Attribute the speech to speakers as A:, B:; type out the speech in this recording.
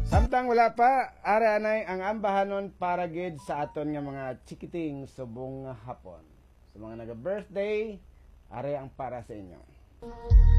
A: Samtang wala pa, ara anay ang ambahanon para gid sa aton nga mga chikiting subong nga hapon. Sa mga naga-birthday, are ang para sa inyo.